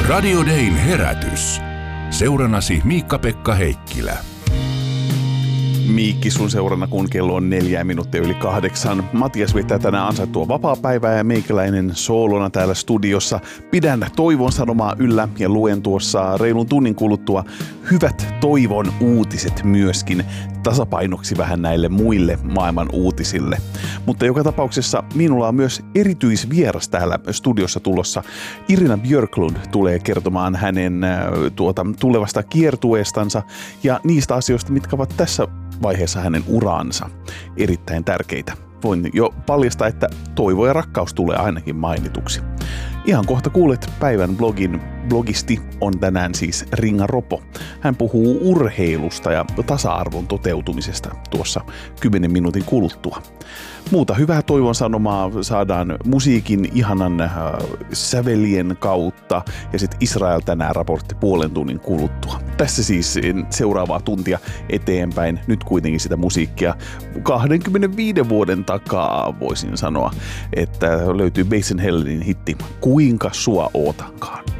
Radio Dayn herätys. Seurannasi Miikka-Pekka Heikkilä. Miikki sun seurana, kun kello on 8:04. Matias viettää tänään ansaittua vapaapäivää ja meikäläinen soolona täällä studiossa. Pidän toivon sanomaa yllä ja luen tuossa reilun tunnin kuluttua hyvät toivon uutiset myöskin tasapainoksi vähän näille muille maailman uutisille. Mutta joka tapauksessa minulla on myös erityisvieras täällä studiossa tulossa. Irina Björklund tulee kertomaan hänen tulevasta kiertueestansa ja niistä asioista, mitkä ovat tässä vaiheessa hänen uraansa erittäin tärkeitä. Voin jo paljastaa, että toivo ja rakkaus tulee ainakin mainituksi. Ihan kohta kuulet päivän blogisti on tänään siis Ringa Ropo. Hän puhuu urheilusta ja tasa-arvon toteutumisesta tuossa 10 minuutin kuluttua. Muuta hyvää toivon sanomaa saadaan musiikin ihanan sävelien kautta ja sitten Israel tänään raportti puolen tunnin kuluttua. Tässä siis seuraavaa tuntia eteenpäin. Nyt kuitenkin sitä musiikkia 25 vuoden takaa voisin sanoa, että löytyy Basin Hellenin hitti Kuinka sua ootankaan.